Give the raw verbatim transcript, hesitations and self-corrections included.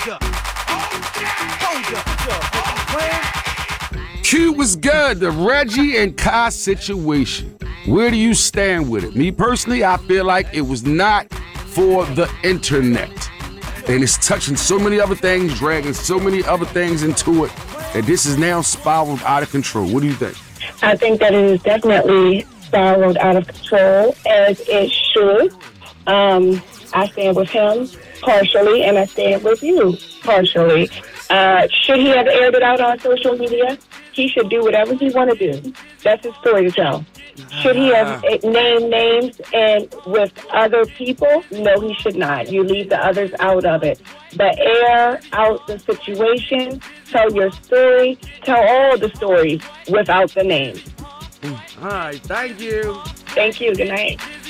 Q was good, the Reggie and Kai situation. Where do you stand with it? Me personally, I feel like it was not for the internet. And it's touching so many other things, dragging so many other things into it, that this is now spiraled out of control. What do you think? I think that it is definitely spiraled out of control, as it should. Um, I stand with him partially, and I stand with you partially. Uh, should he have aired it out on social media? He should do whatever he want to do. That's his story to tell. Should he have named names and with other people? No, he should not. You leave the others out of it. But air out the situation, tell your story, tell all the stories without the names. All right, thank you. Thank you. Good night.